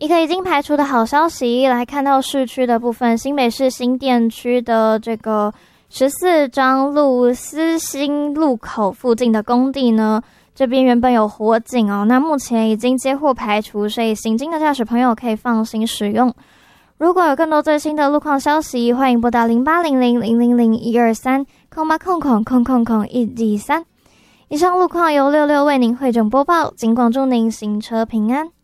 一个已经排除的好消息，来看到市区的部分，新北市新店区的这个14张路思新路口附近的工地呢，这边原本有火警哦，那目前已经接获排除，所以行经的驾驶朋友可以放心使用。如果有更多最新的路况消息，欢迎拨打08000001230800000123。以上路况由66为您汇整播报，尽管祝您行车平安。